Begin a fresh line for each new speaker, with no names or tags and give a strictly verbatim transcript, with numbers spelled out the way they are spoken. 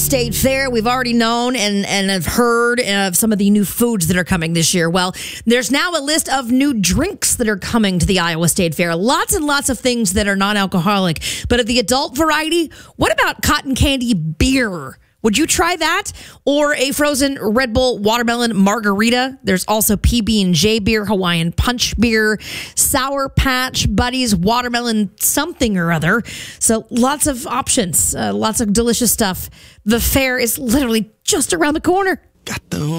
State Fair, we've already known and, and have heard of some of the new foods that are coming this year. Well, there's now a list of new drinks that are coming to the Iowa State Fair. Lots and lots of things that are non-alcoholic. But of the adult variety, what about cotton candy beer? Would you try that? Or a frozen Red Bull watermelon margarita? There's also P B and J beer, Hawaiian punch beer, Sour Patch Buddies watermelon something or other. So lots of options, uh, lots of delicious stuff. The fair is literally just around the corner.
Got the